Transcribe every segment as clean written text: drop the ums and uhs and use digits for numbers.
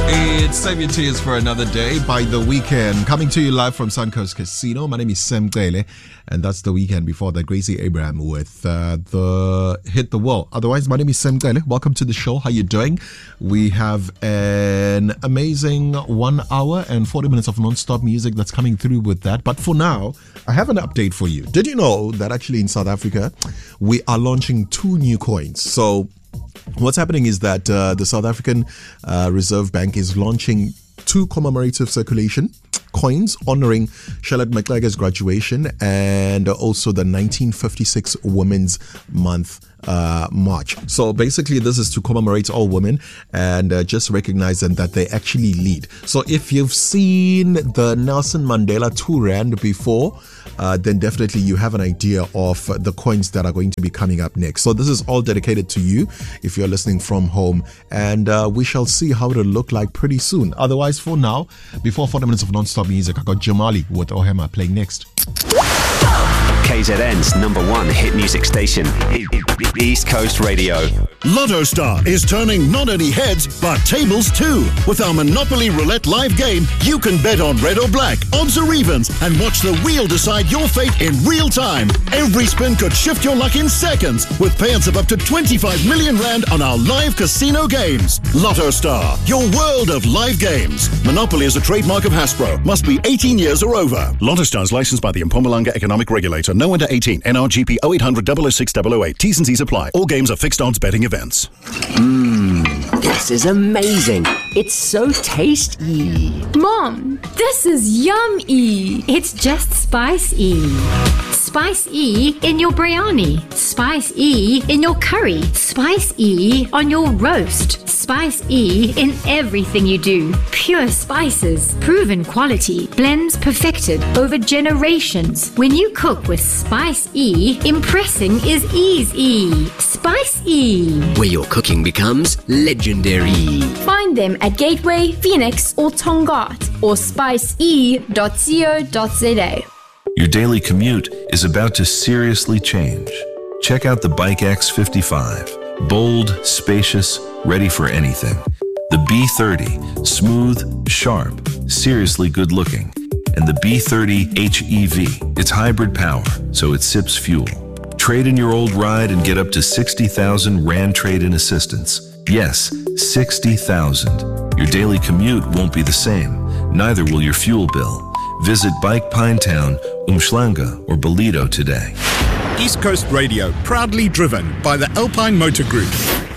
It's Save Your Tears for Another Day by The Weeknd, coming to you live from Suncoast Casino. My name is Sam Gele, and that's The Weeknd. Before that, Gracie Abraham with the Hit the Wall. Otherwise, my name is Sam Gele. Welcome to the show. How you doing? We have an amazing 1 hour and 40 minutes of non-stop music that's coming through with that. But for now, I have an update for you. Did you know that actually in South Africa, we are launching 2 new coins? So what's happening is that the South African Reserve Bank is launching 2 commemorative circulation coins honoring Charlotte Maxega's graduation and also the 1956 Women's Month March. So basically this is to commemorate all women and just recognize them that they actually lead. So if you've seen the Nelson Mandela 2 Rand before, then definitely you have an idea of the coins that are going to be coming up next. So this is all dedicated to you if you're listening from home, and we shall see how it'll look like pretty soon. Otherwise, for now, before 40 minutes of non-stop music, I got Jamali with Ohema playing next. KZN's #1 hit music station, East Coast Radio. Lotto Star is turning not only heads, but tables too. With our Monopoly Roulette live game, you can bet on red or black, odds or evens, and watch the wheel decide your fate in real time. Every spin could shift your luck in seconds, with payouts of up to 25 million Rand on our live casino games. Lotto Star, your world of live games. Monopoly is a trademark of Hasbro. Must be 18 years or over. Lotto Star is licensed by the Mpumalanga Economic Regulator. No under 18. NRGP 0800 006 008. T's and C's apply. All games are fixed odds betting events. This is amazing. It's so tasty. Mom, this is yummy. It's just Spice-E. Spice-E in your biryani. Spice-E in your curry. Spice-E on your roast. Spice-E in everything you do. Pure spices, proven quality, blends perfected over generations. When you cook with Spice-E, impressing is easy. Spice-E, where your cooking becomes legendary. Find them at Gateway, Phoenix, or Tongaat, or spice-e.co.za. Your daily commute is about to seriously change. Check out the Bike X55. Bold, spacious, ready for anything. The B30, smooth, sharp, seriously good looking. And the B30 HEV, it's hybrid power, so it sips fuel. Trade in your old ride and get up to 60,000 Rand trade-in assistance. Yes, 60,000. Your daily commute won't be the same. Neither will your fuel bill. Visit Bike Pinetown, Umhlanga, or Ballito today. East Coast Radio, proudly driven by the Alpine Motor Group.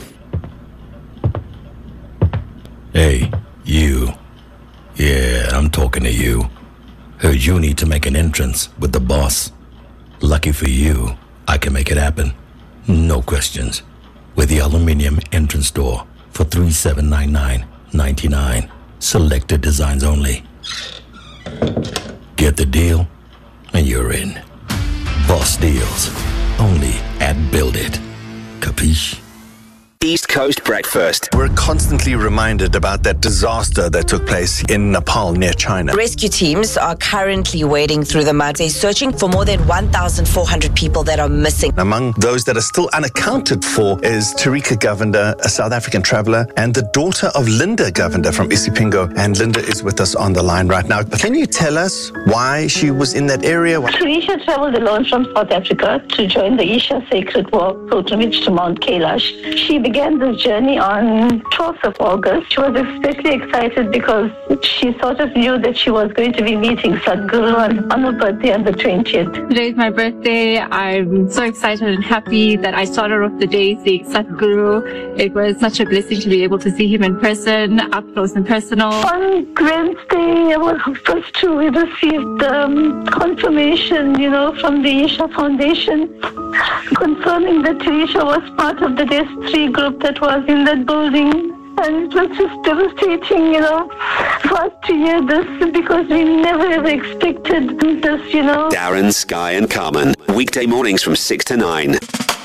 Hey, you. Yeah, I'm talking to you. Heard you need to make an entrance with the boss. Lucky for you, I can make it happen. No questions. With the aluminium entrance door for $3,799.99. Selected designs only. Get the deal, and you're in. Boss deals, only at Build It. Capiche? East Coast Breakfast. We're constantly reminded about that disaster that took place in Nepal near China. Rescue teams are currently wading through the mud. They're searching for more than 1,400 people that are missing. Among those that are still unaccounted for is Tarika Govender, a South African traveler, and the daughter of Linda Govender from Isipingo. And Linda is with us on the line right now. Can you tell us why she was in that area? Tarisha traveled alone from South Africa to join the Isha Sacred Walk pilgrimage to Mount Kailash. She began this journey on 12th of August. She was especially excited because she sort of knew that she was going to be meeting Sadhguru on her birthday on the 20th. Today is my birthday. I'm so excited and happy that I started off the day seeing Sadhguru. It was such a blessing to be able to see him in person, up close and personal. On Wednesday, I was supposed to receive confirmation, from the Isha Foundation, confirming that Tarisha was part of the DES3 group that was in that building. And it was just devastating, for us to hear this because we never ever expected this, Darren, Sky and Carmen. Weekday mornings from 6 to 9.